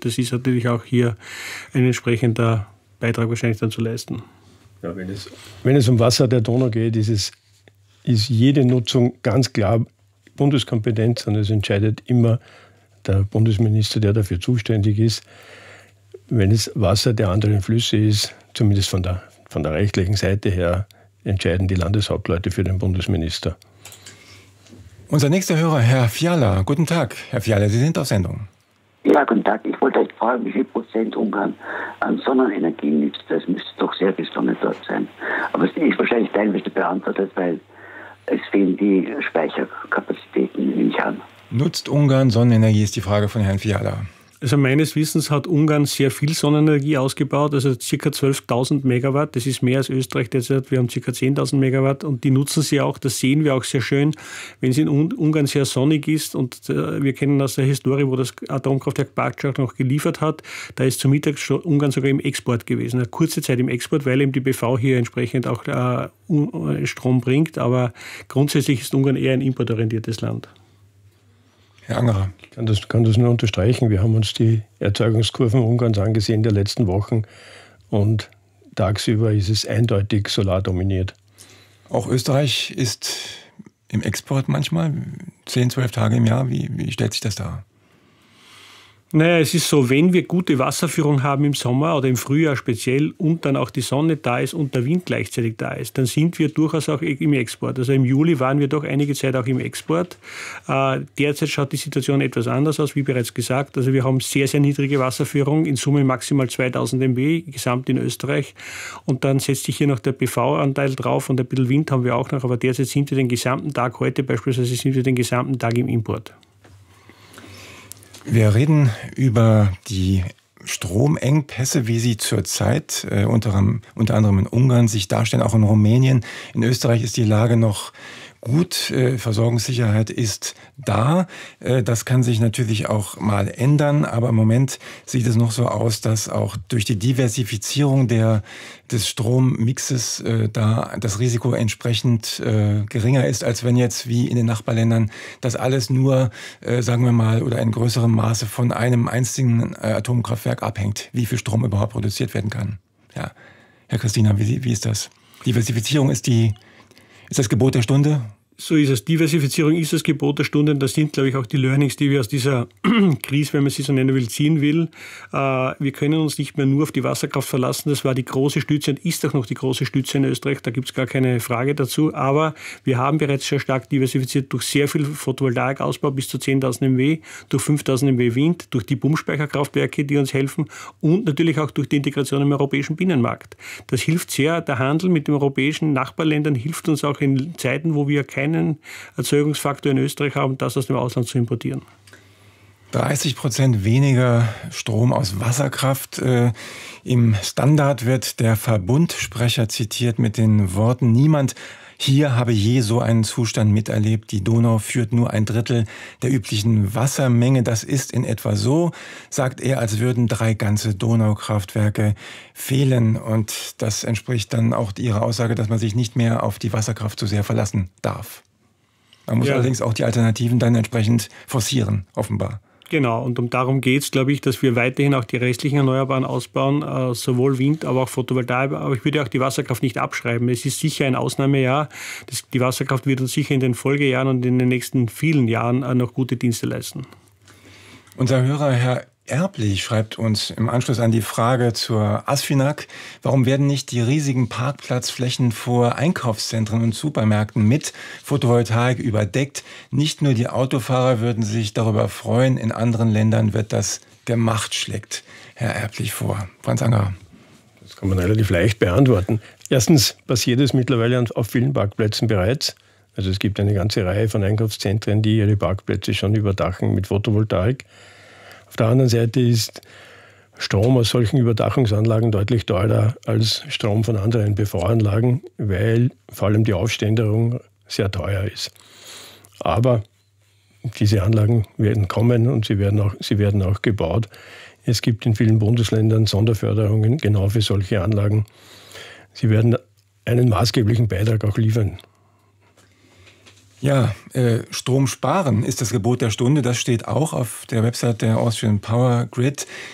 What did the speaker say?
und das ist natürlich auch hier ein entsprechender Beitrag wahrscheinlich dann zu leisten. Ja, wenn es um Wasser der Donau geht, ist jede Nutzung ganz klar Bundeskompetenz und es entscheidet immer der Bundesminister, der dafür zuständig ist. Wenn es Wasser der anderen Flüsse ist, zumindest von der rechtlichen Seite her, entscheiden die Landeshauptleute für den Bundesminister. Unser nächster Hörer, Herr Fiala. Guten Tag, Herr Fiala, Sie sind auf Sendung. Ja, guten Tag. Ich wollte euch fragen, wie viel Prozent Ungarn an Sonnenenergie nützt. Das müsste doch sehr viel Sonne dort sein. Aber es ist wahrscheinlich teilweise beantwortet, weil es fehlen die Speicherkapazitäten, nehme ich an. Nutzt Ungarn Sonnenenergie, ist die Frage von Herrn Fiala. Also meines Wissens hat Ungarn sehr viel Sonnenenergie ausgebaut, also ca. 12.000 Megawatt. Das ist mehr als Österreich derzeit. Wir haben ca. 10.000 Megawatt und die nutzen sie auch. Das sehen wir auch sehr schön, wenn es in Ungarn sehr sonnig ist. Und wir kennen aus der Historie, wo das Atomkraftwerk Bacsa noch geliefert hat, da ist zum Mittag Ungarn sogar im Export gewesen. Eine kurze Zeit im Export, weil eben die BV hier entsprechend auch Strom bringt. Aber grundsätzlich ist Ungarn eher ein importorientiertes Land. Herr Angerer. Ich kann das nur unterstreichen. Wir haben uns die Erzeugungskurven Ungarns angesehen der letzten Wochen und tagsüber ist es eindeutig solardominiert. Auch Österreich ist im Export manchmal 10, 12 Tage im Jahr. Wie stellt sich das dar? Naja, es ist so, wenn wir gute Wasserführung haben im Sommer oder im Frühjahr speziell und dann auch die Sonne da ist und der Wind gleichzeitig da ist, dann sind wir durchaus auch im Export. Also im Juli waren wir doch einige Zeit auch im Export. Derzeit schaut die Situation etwas anders aus, wie bereits gesagt. Also wir haben sehr, sehr niedrige Wasserführung, in Summe maximal 2000 MW, gesamt in Österreich. Und dann setzt sich hier noch der PV-Anteil drauf und ein bisschen Wind haben wir auch noch, aber derzeit sind wir den gesamten Tag, heute beispielsweise sind wir den gesamten Tag im Import. Wir reden über die Stromengpässe, wie sie zurzeit unter anderem in Ungarn sich darstellen, auch in Rumänien. In Österreich ist die Lage noch gut, Versorgungssicherheit ist da. Das kann sich natürlich auch mal ändern, aber im Moment sieht es noch so aus, dass auch durch die Diversifizierung des Strommixes da das Risiko entsprechend geringer ist, als wenn jetzt wie in den Nachbarländern das alles nur, sagen wir mal, oder in größerem Maße von einem einzigen Atomkraftwerk abhängt, wie viel Strom überhaupt produziert werden kann. Ja. Herr Christina, wie ist das? Diversifizierung ist das Gebot der Stunde? So ist es. Diversifizierung ist das Gebot der Stunde. Und das sind, glaube ich, auch die Learnings, die wir aus dieser Krise, wenn man sie so nennen will, ziehen will. Wir können uns nicht mehr nur auf die Wasserkraft verlassen. Das war die große Stütze und ist auch noch die große Stütze in Österreich. Da gibt es gar keine Frage dazu. Aber wir haben bereits sehr stark diversifiziert durch sehr viel Photovoltaikausbau bis zu 10.000 MW, durch 5.000 MW Wind, durch die Pumpspeicherkraftwerke, die uns helfen und natürlich auch durch die Integration im europäischen Binnenmarkt. Das hilft sehr. Der Handel mit den europäischen Nachbarländern hilft uns auch in Zeiten, wo wir keinen Erzeugungsfaktor in Österreich haben, das aus dem Ausland zu importieren. 30% weniger Strom aus Wasserkraft. Im Standard wird der Verbundsprecher zitiert mit den Worten: Niemand hier habe je so einen Zustand miterlebt. Die Donau führt nur 1/3 der üblichen Wassermenge. Das ist in etwa so, sagt er, als würden 3 ganze Donaukraftwerke fehlen. Und das entspricht dann auch Ihrer Aussage, dass man sich nicht mehr auf die Wasserkraft zu sehr verlassen darf. Man muss allerdings auch die Alternativen dann entsprechend forcieren, offenbar. Genau, und darum geht es, glaube ich, dass wir weiterhin auch die restlichen Erneuerbaren ausbauen, sowohl Wind, aber auch Photovoltaik. Aber ich würde auch die Wasserkraft nicht abschreiben. Es ist sicher ein Ausnahmejahr. Die Wasserkraft wird uns sicher in den Folgejahren und in den nächsten vielen Jahren noch gute Dienste leisten. Unser Hörer, Herr Erblich, schreibt uns im Anschluss an die Frage zur ASFINAG: Warum werden nicht die riesigen Parkplatzflächen vor Einkaufszentren und Supermärkten mit Photovoltaik überdeckt? Nicht nur die Autofahrer würden sich darüber freuen, in anderen Ländern wird das gemacht, schlägt Herr Erblich vor. Franz Angerer. Das kann man relativ leicht beantworten. Erstens passiert es mittlerweile auf vielen Parkplätzen bereits. Also es gibt eine ganze Reihe von Einkaufszentren, die ihre Parkplätze schon überdachen mit Photovoltaik. Auf der anderen Seite ist Strom aus solchen Überdachungsanlagen deutlich teurer als Strom von anderen PV-Anlagen, weil vor allem die Aufständerung sehr teuer ist. Aber diese Anlagen werden kommen und sie werden auch gebaut. Es gibt in vielen Bundesländern Sonderförderungen genau für solche Anlagen. Sie werden einen maßgeblichen Beitrag auch liefern. Ja, Strom sparen ist das Gebot der Stunde. Das steht auch auf der Website der Austrian Power Grid.